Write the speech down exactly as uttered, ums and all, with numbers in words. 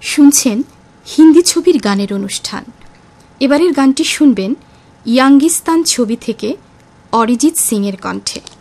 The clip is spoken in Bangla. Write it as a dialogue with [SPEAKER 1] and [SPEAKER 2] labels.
[SPEAKER 1] শুনছেন হিন্দি ছবির গানের অনুষ্ঠান। এবারের গানটি শুনবেন ইয়াঙ্গিস্তান ছবি থেকে অরিজিৎ সিং এর কণ্ঠে।